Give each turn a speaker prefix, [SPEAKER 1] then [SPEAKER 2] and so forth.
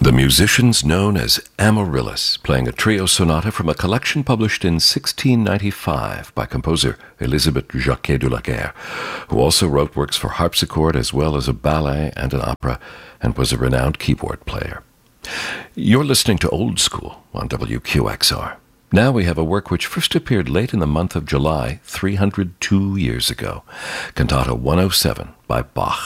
[SPEAKER 1] The musicians known as Amaryllis, playing a trio sonata from a collection published in 1695 by composer Elisabeth Jacquet de la Guerre, who also wrote works for harpsichord as well as a ballet and an opera, and was a renowned keyboard player. You're listening to Old School on WQXR. Now we have a work which first appeared late in the month of July, 302 years ago, Cantata 107 by Bach.